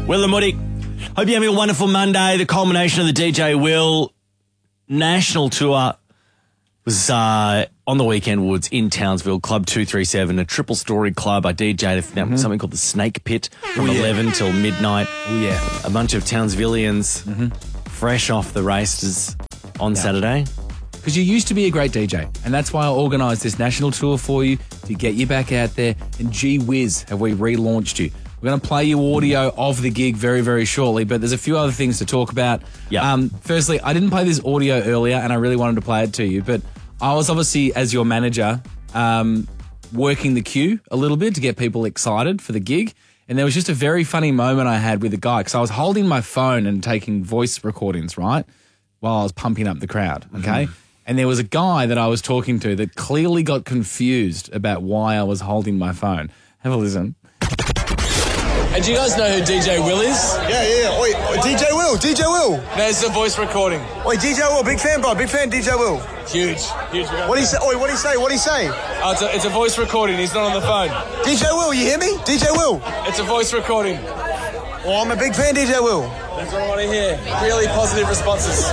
Will and Woody. Hope you're having a wonderful Monday. The culmination of the DJ Will national tour was on the weekend, Woods, in Townsville, Club 237, a triple-story club. I DJ'd something called the Snake Pit from 11 till midnight. Oh, yeah. A bunch of Townsvillians fresh off the races on Saturday. Because you used to be a great DJ, and that's why I organised this national tour for you to get you back out there. And gee whiz, have we relaunched you. We're going to play you audio of the gig very, very shortly, but there's a few other things to talk about. Yeah. Firstly, I didn't play this audio earlier, and I really wanted to play it to you, but I was obviously, as your manager, working the queue a little bit to get people excited for the gig. And there was just a very funny moment I had with a guy, because I was holding my phone and taking voice recordings, right, while I was pumping up the crowd, okay? And there was a guy that I was talking to that clearly got confused about why I was holding my phone. Have a listen. And do you guys know who DJ Will is? Yeah. Oi, DJ Will. There's the voice recording. Oi, DJ Will, big fan, bro. Big fan, DJ Will. Huge. What do you say? Oi, what do you say? Oh, it's a voice recording. He's not on the phone. DJ Will, you hear me? DJ Will. It's a voice recording. Oh, I'm a big fan, DJ Will. That's what I want to hear. Really positive responses.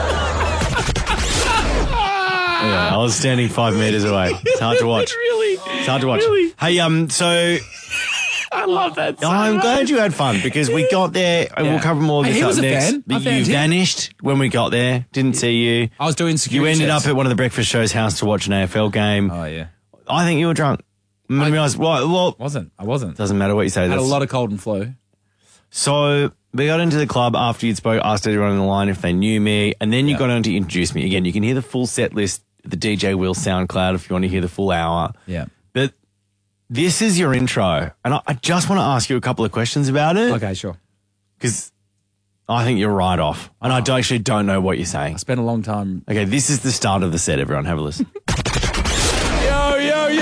Yeah, I was standing 5 meters away. It's hard to watch. It's hard to watch. Really? Hey, so I love that so I'm much. glad you had fun, because we got there, and we'll cover more of this He up was a next. fan. I But found you him. vanished when we got there. Didn't see you. I was doing security You ended checks. up at one of the breakfast show's house to watch an AFL game. Oh, yeah. I think you were drunk. I wasn't. I wasn't. Doesn't matter what you say. I had a That's- lot of cold and flu. So we got into the club after you'd asked everyone on the line if they knew me, and then you got on to introduce me. Again, you can hear the full set list at the DJ Will SoundCloud if you want to hear the full hour. Yeah. But this is your intro, and I just want to ask you a couple of questions about it. Okay, sure. Because I think you're right off, and I actually don't know what you're saying. I spent a long time. Okay, this is the start of the set, everyone. Have a listen. Yo,